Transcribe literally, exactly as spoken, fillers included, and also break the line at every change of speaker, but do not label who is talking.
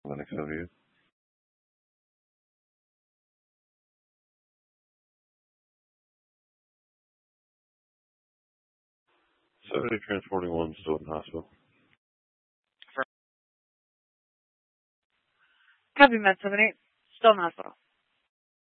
Clinic, how are you? seventy transporting one, Stoughton Hospital.
Copy, Med seven eight. Still in hospital.